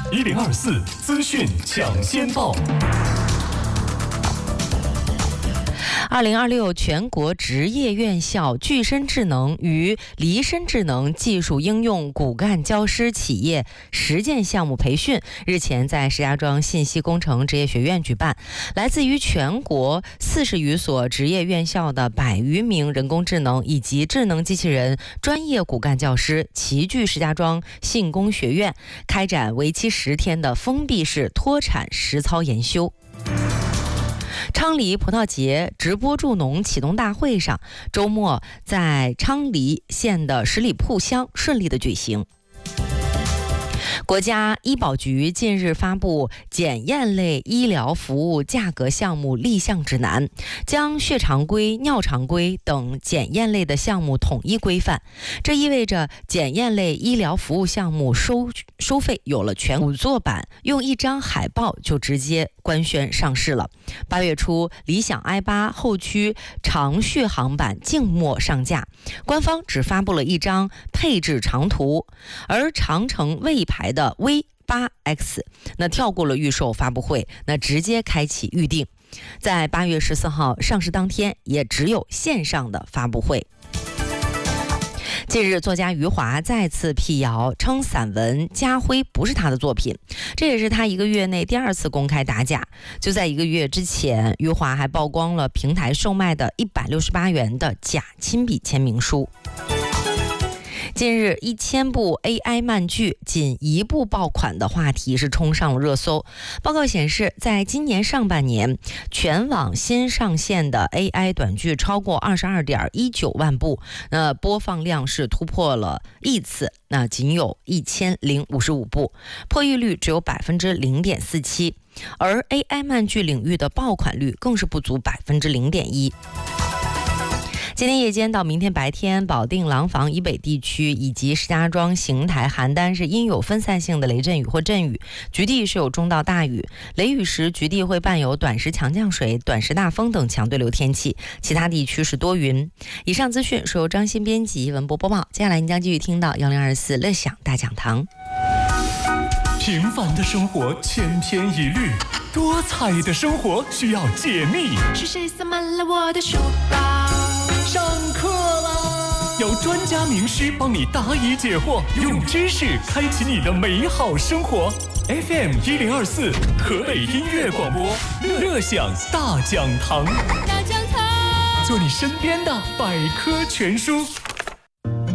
1024资讯抢先报。 2026全国职业院校具身智能与离身智能技术应用骨干教师企业实践项目培训日前在石家庄信息工程职业学院举办，来自于全国40余所职业院校的100余名人工智能以及智能机器人专业骨干教师齐聚石家庄信工学院，开展为期10天的封闭式脱产实操研修。昌黎葡萄节直播助农启动大会上，周末在昌黎县的十里铺乡顺利的举行。国家医保局近日发布检验类医疗服务价格项目立项指南，将血常规、尿常规等检验类的项目统一规范。这意味着检验类医疗服务项目收费有了全5座版，用一张海报就直接官宣上市了。8月初，理想 i8 后驱长续航版静默上架，官方只发布了一张配置长图，而长城魏牌的 V8X 那跳过了预售发布会，那直接开启预定，在8月14号上市当天也只有线上的发布会。近日，作家余华再次辟谣，称散文《家辉》不是他的作品，这也是他1个月内第2次公开打假。就在1个月之前，余华还曝光了平台售卖的168元的假亲笔签名书。近日，1000部 AI 漫剧仅1部爆款的话题是冲上了热搜。报告显示，在今年上半年，全网新上线的 AI 短剧超过22.19万部，播放量是突破了亿次，那仅有1055部，破译率只有0.47%，而 AI 漫剧领域的爆款率更是不足0.1%。今天夜间到明天白天，保定廊坊以北地区以及石家庄、邢台、邯郸是阴有分散性的雷阵雨或阵雨，局地是有中到大雨，雷雨时局地会伴有短时强降水、短时大风等强对流天气，其他地区是多云。以上资讯是由张鑫编辑、文博播报。接下来您将继续听到1024乐享大讲堂。 平凡的生活千篇一律，多彩的生活需要解密。 是谁塞满了我的书包？ 上课啦！有专家名师帮你答疑解惑，用知识开启你的美好生活。FM 1024河北音乐广播，乐享大讲堂， 大讲堂， 做你身边的百科全书。